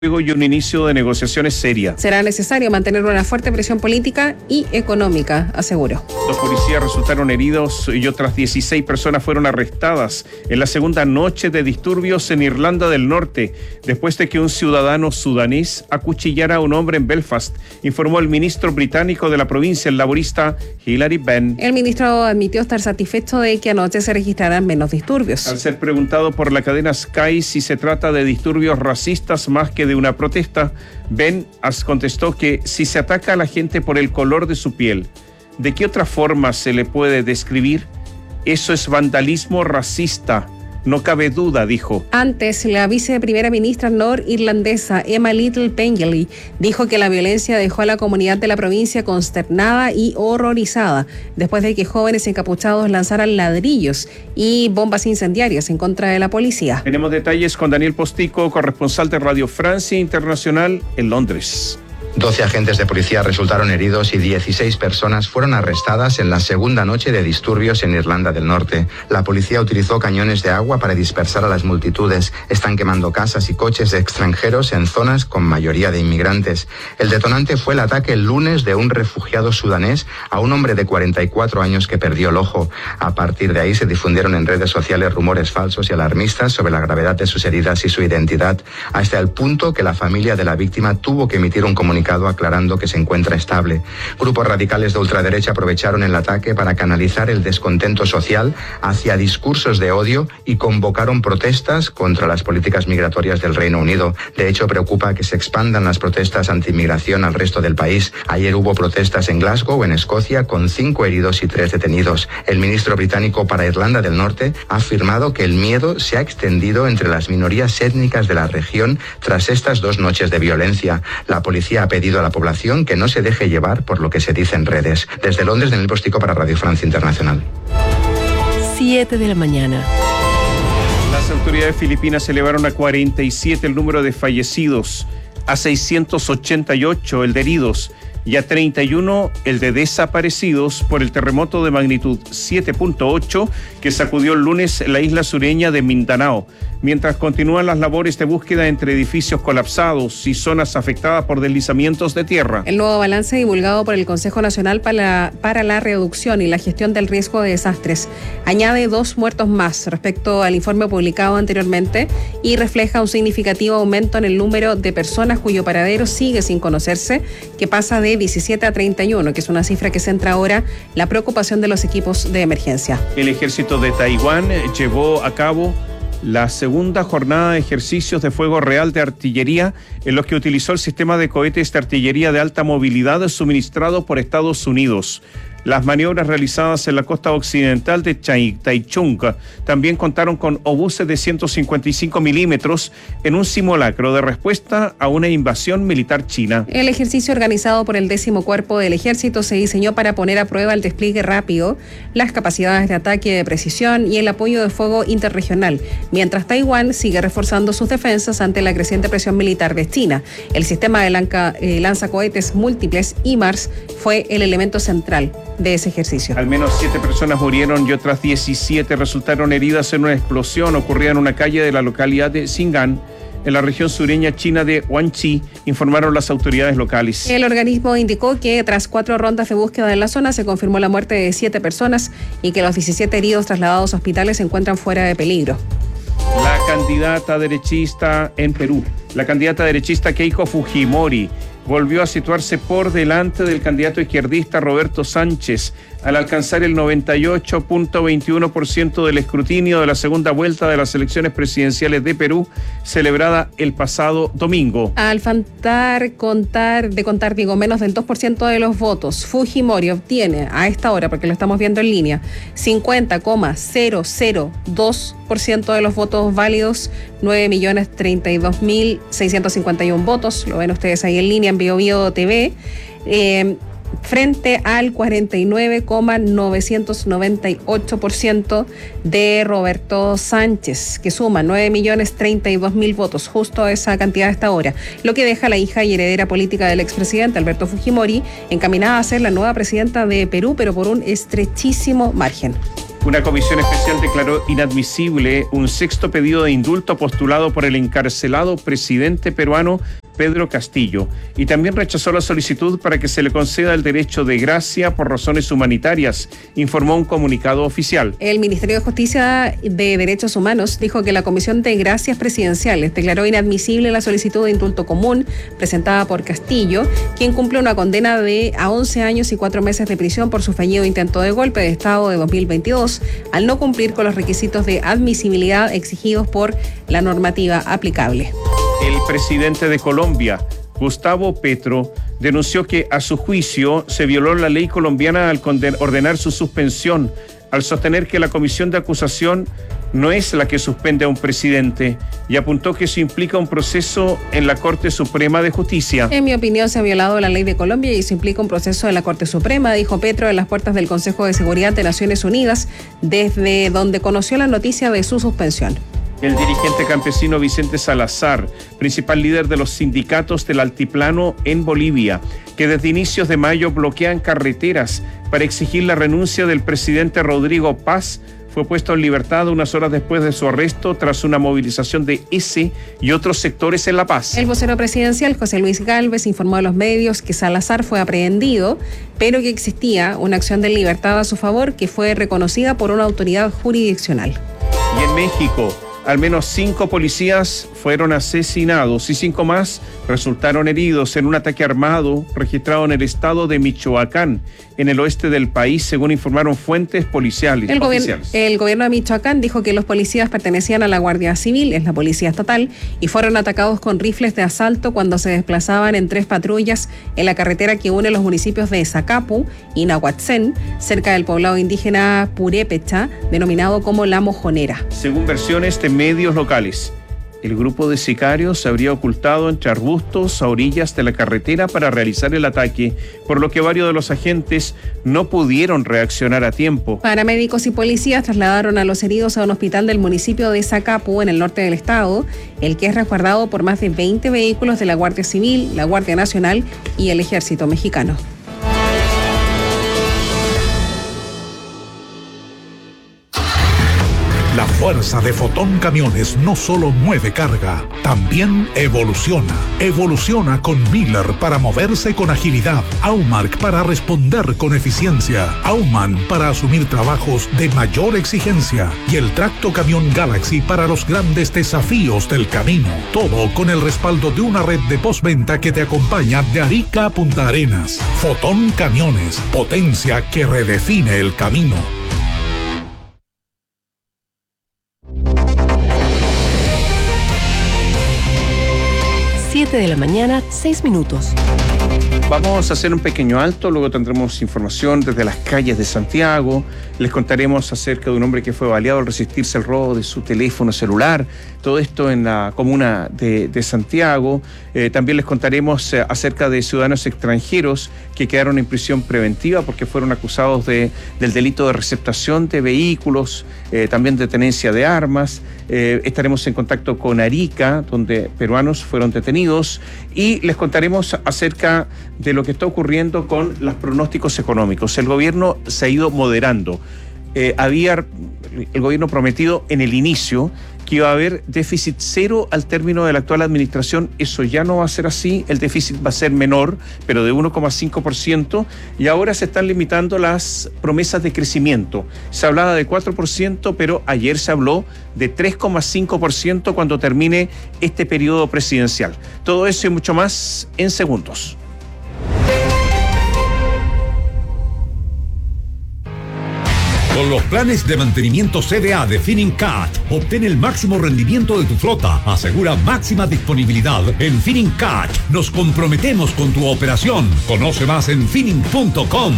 y un inicio de negociaciones serias. Será necesario mantener una fuerte presión política y económica, aseguró. 2 policías resultaron heridos y otras 16 personas fueron arrestadas en la segunda noche de disturbios en Irlanda del Norte, después de que un ciudadano sudanés acuchillara a un hombre en Belfast, informó el ministro británico de la provincia, el laborista Hilary Benn. El ministro admitió estar satisfecho de que anoche se registraran menos disturbios. Al ser preguntado por la cadena Sky si se trata de disturbios racistas más que de una protesta, Ben contestó que si se ataca a la gente por el color de su piel, ¿de qué otra forma se le puede describir? Eso es vandalismo racista. No cabe duda, dijo. Antes, la viceprimera ministra norirlandesa Emma Little Pengelly dijo que la violencia dejó a la comunidad de la provincia consternada y horrorizada después de que jóvenes encapuchados lanzaran ladrillos y bombas incendiarias en contra de la policía. Tenemos detalles con Daniel Postico, corresponsal de Radio Francia Internacional en Londres. 12 agentes de policía resultaron heridos y 16 personas fueron arrestadas en la segunda noche de disturbios en Irlanda del Norte. La policía utilizó cañones de agua para dispersar a las multitudes. Están quemando casas y coches de extranjeros en zonas con mayoría de inmigrantes. El detonante fue el ataque el lunes de un refugiado sudanés a un hombre de 44 años que perdió el ojo. A partir de ahí se difundieron en redes sociales rumores falsos y alarmistas sobre la gravedad de sus heridas y su identidad, hasta el punto que la familia de la víctima tuvo que emitir un comunicado aclarando que se encuentra estable. Grupos radicales de ultraderecha aprovecharon el ataque para canalizar el descontento social hacia discursos de odio y convocaron protestas contra las políticas migratorias del Reino Unido. De hecho, preocupa que se expandan las protestas anti-inmigración al resto del país. Ayer hubo protestas en Glasgow, en Escocia, con 5 heridos y 3 detenidos. El ministro británico para Irlanda del Norte ha afirmado que el miedo se ha extendido entre las minorías étnicas de la región tras estas 2 noches de violencia. La policía ha pedido a la población que no se deje llevar por lo que se dice en redes. Desde Londres, Daniel Postico para Radio Francia Internacional. 7 de la mañana. Las autoridades filipinas elevaron a 47 el número de fallecidos, a 688 el de heridos y a 31 el de desaparecidos por el terremoto de magnitud 7.8 que sacudió el lunes la isla sureña de Mindanao, mientras continúan las labores de búsqueda entre edificios colapsados y zonas afectadas por deslizamientos de tierra. El nuevo balance divulgado por el Consejo Nacional para la Reducción y la Gestión del Riesgo de Desastres añade 2 muertos más respecto al informe publicado anteriormente y refleja un significativo aumento en el número de personas cuyo paradero sigue sin conocerse, que pasa de 17 a 31, que es una cifra que centra ahora la preocupación de los equipos de emergencia. El ejército de Taiwán llevó a cabo la segunda jornada de ejercicios de fuego real de artillería en los que utilizó el sistema de cohetes de artillería de alta movilidad suministrado por Estados Unidos. Las maniobras realizadas en la costa occidental de Taichung también contaron con obuses de 155 milímetros en un simulacro de respuesta a una invasión militar china. El ejercicio organizado por el 10º Cuerpo del Ejército se diseñó para poner a prueba el despliegue rápido, las capacidades de ataque de precisión y el apoyo de fuego interregional, mientras Taiwán sigue reforzando sus defensas ante la creciente presión militar de China. El sistema de lanzacohetes múltiples HIMARS fue el elemento central de ese ejercicio. Al menos 7 personas murieron y otras 17 resultaron heridas en una explosión ocurrida en una calle de la localidad de Xingan, en la región sureña china de Guangxi, informaron las autoridades locales. El organismo indicó que tras 4 rondas de búsqueda en la zona se confirmó la muerte de 7 personas y que los 17 heridos trasladados a hospitales se encuentran fuera de peligro. La candidata derechista en Perú, la candidata derechista Keiko Fujimori, volvió a situarse por delante del candidato izquierdista Roberto Sánchez al alcanzar el 98.21% del escrutinio de la segunda vuelta de las elecciones presidenciales de Perú, celebrada el pasado domingo. Al contar menos del 2% de los votos, Fujimori obtiene a esta hora, porque lo estamos viendo en línea, 50,002% de los votos válidos, 9.032.651 votos, lo ven ustedes ahí en línea en BioBio TV, frente al 49,998% de Roberto Sánchez, que suma 9.032.000 votos, justo esa cantidad a esta hora, lo que deja a la hija y heredera política del expresidente Alberto Fujimori encaminada a ser la nueva presidenta de Perú, pero por un estrechísimo margen. Una comisión especial declaró inadmisible un sexto pedido de indulto postulado por el encarcelado presidente peruano Pedro Castillo, y también rechazó la solicitud para que se le conceda el derecho de gracia por razones humanitarias, informó un comunicado oficial. El Ministerio de Justicia de Derechos Humanos dijo que la Comisión de Gracias Presidenciales declaró inadmisible la solicitud de indulto común presentada por Castillo, quien cumple una condena de 11 años y 4 meses de prisión por su fallido intento de golpe de Estado de 2022, al no cumplir con los requisitos de admisibilidad exigidos por la normativa aplicable. El presidente de Colombia, Gustavo Petro, denunció que a su juicio se violó la ley colombiana al ordenar su suspensión, al sostener que la comisión de acusación no es la que suspende a un presidente, y apuntó que eso implica un proceso en la Corte Suprema de Justicia. En mi opinión, se ha violado la ley de Colombia y eso implica un proceso en la Corte Suprema, dijo Petro en las puertas del Consejo de Seguridad de Naciones Unidas, desde donde conoció la noticia de su suspensión. El dirigente campesino Vicente Salazar, principal líder de los sindicatos del Altiplano en Bolivia, que desde inicios de mayo bloquean carreteras para exigir la renuncia del presidente Rodrigo Paz, fue puesto en libertad unas horas después de su arresto tras una movilización de ese y otros sectores en La Paz. El vocero presidencial, José Luis Gálvez, informó a los medios que Salazar fue aprehendido, pero que existía una acción de libertad a su favor que fue reconocida por una autoridad jurisdiccional. Y en México, al menos 5 policías fueron asesinados y 5 más resultaron heridos en un ataque armado registrado en el estado de Michoacán, en el oeste del país, según informaron fuentes policiales. El gobierno de Michoacán dijo que los policías pertenecían a la Guardia Civil, es la policía estatal, y fueron atacados con rifles de asalto cuando se desplazaban en 3 patrullas en la carretera que une los municipios de Zacapu y Nahuatzén, cerca del poblado indígena Purépecha, denominado como La Mojonera. Según versiones de medios locales, el grupo de sicarios se habría ocultado entre arbustos a orillas de la carretera para realizar el ataque, por lo que varios de los agentes no pudieron reaccionar a tiempo. Paramédicos y policías trasladaron a los heridos a un hospital del municipio de Zacapu, en el norte del estado, el que es resguardado por más de 20 vehículos de la Guardia Civil, la Guardia Nacional y el Ejército Mexicano. La fuerza de Fotón Camiones no solo mueve carga, también evoluciona. Evoluciona con Miller para moverse con agilidad, Aumark para responder con eficiencia, Aumann para asumir trabajos de mayor exigencia y el Tracto Camión Galaxy para los grandes desafíos del camino. Todo con el respaldo de una red de postventa que te acompaña de Arica a Punta Arenas. Fotón Camiones, potencia que redefine el camino. 7 de la mañana, 6 minutos. Vamos a hacer un pequeño alto, luego tendremos información desde las calles de Santiago. Les contaremos acerca de un hombre que fue baleado al resistirse al robo de su teléfono celular. Todo esto en la comuna de Santiago. También les contaremos acerca de ciudadanos extranjeros que quedaron en prisión preventiva porque fueron acusados del delito de receptación de vehículos, también de tenencia de armas. Estaremos en contacto con Arica, donde peruanos fueron detenidos, y les contaremos acerca de lo que está ocurriendo con los pronósticos económicos. El gobierno se ha ido moderando. Había el gobierno prometido en el inicio que iba a haber déficit cero al término de la actual administración. Eso ya no va a ser así, el déficit va a ser menor, pero de 1,5%, y ahora se están limitando las promesas de crecimiento. Se hablaba de 4%, pero ayer se habló de 3,5% cuando termine este periodo presidencial. Todo eso y mucho más en segundos. Con los planes de mantenimiento CDA de Finincat, obtén el máximo rendimiento de tu flota. Asegura máxima disponibilidad. En Finincat nos comprometemos con tu operación. Conoce más en Fining.com.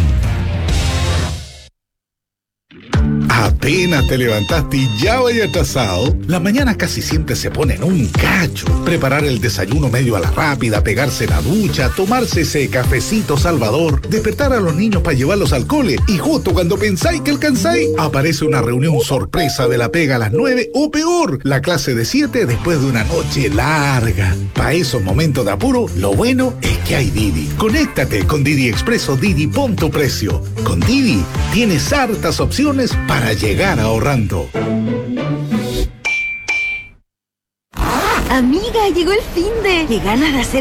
Apenas te levantaste y ya vaya atrasado. La mañana casi siempre se pone en un cacho. Preparar el desayuno medio a la rápida, pegarse la ducha, tomarse ese cafecito salvador, despertar a los niños para llevarlos al cole, y justo cuando pensáis que alcanzáis, aparece una reunión sorpresa de la pega a las 9 o peor, la clase de 7 después de una noche larga. Para esos momentos de apuro, lo bueno es que hay Didi. Conéctate con Didi Expreso Didi, pon tu precio. Con Didi tienes hartas opciones para para llegar ahorrando. Amiga, llegó el finde. Qué ganas de hacer